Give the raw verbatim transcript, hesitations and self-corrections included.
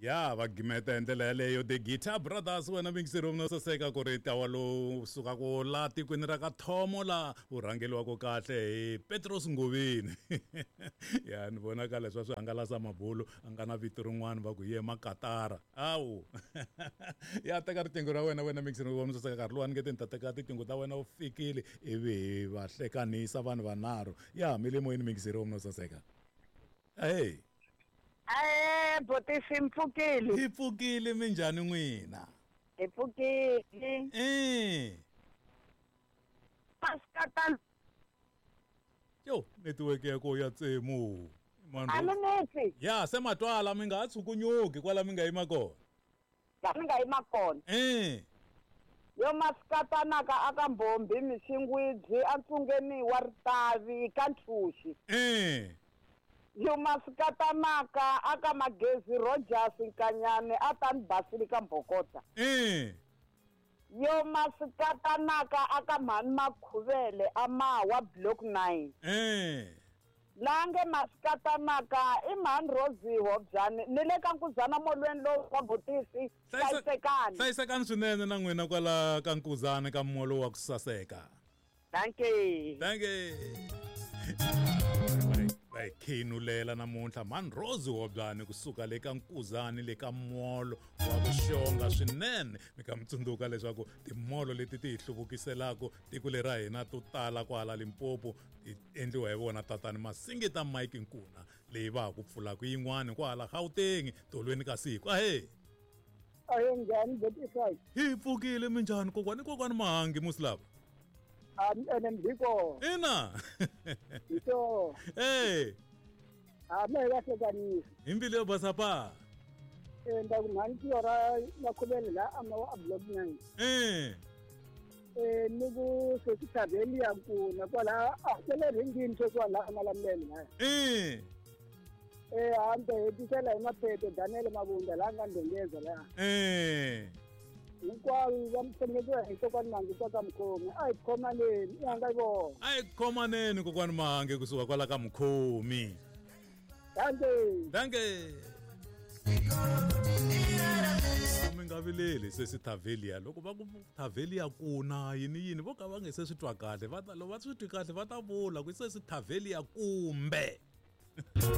ya va gimeta hi ndlela yaleyo The Guitar Brothers wena mingiseri no saseka ku ri tawa lo suka ku la tikweni ra ka Thomo la u rhangeliwa ku kahle hi Petros Ngoveni ya ni vona ka leswa swi hangalasa mabulu angana vito rin'wana va ku ye makatara awu ya teka ritingo ra wena wena mingiseri no saseka karhi luwani ngeti ta teka titingo ta wena u fikile ivi va hlekanisa vanhu vanharhu ya mile moyeni mingiseri no saseka hey Eh, botisi mpfukile. Hi pfukile minjhani n'wina? Hi pfukile. Eh. Paskatan. Yo, network yako ya tsemu. Alunesi. Ya, sema twala mi nga tshukunyuki kwala mi nga yima kona. La mi nga yima kona. Eh. Yo maskatana ka aka mbombi mixingwidzi a ntsungeniwa ritavi ka nthuxi. Eh. Yo maskatanaka aka magezi Rogers Nkanyane atani basili ka Mbokota. Eh. Yo maskatanaka aka mani Makhuvele amawa block nine. Eh. Lange maskatanaka i mani Rosie Hobjani nile ka Nkuzana molweni lo wa botisi hlayisekani. Hlayisekani swinene na n'wina kwala ka Nkuzana ka molo wa ku saseka. Thank you. Thank you. Vai khinulela namuntlha mani Rosie Hobjani kusuka le ka Nkuzani le ka molo wa vuxonga swinene mi ka mitsundzuka leswaku timolo leti ti hi hluvukiselaka tiko lera hina to tala kwala Limpopo ti endliwa hi vona tatani Masingita Mike Nkuna leyi va ku pfulaka yin'wana kwala Gauteng tolweni ka siku ahe ahe njhani botisai hi pfukile minjhani kokwani kokwani Mahangi Muslava ane mbiko ina ito hey ame yahlekanisa imbile yo basa pa eh ndakunanti ora Makhuvele la ama wa block nine eh eh niku sesithaveli yankuna kwala asele ringini kwala amalamleni naye eh eh hambe etisela emaphephe Daniel Mabunda la ngandengeza la eh Nkwawi wamsengetwa hitokwani mangi kwa Mkhomi ayi khomaneni yangayibona ayi khomaneni kokwani Mahangi kusuka kwala ka Mkhomi Thank Thank mi nga vileli sesithavelia loko va ku thavelia kuna yini yini vo ka va nge se swi twa kahle va ta loko va swi twi kahle va ta vula ku sesithavelia kumbe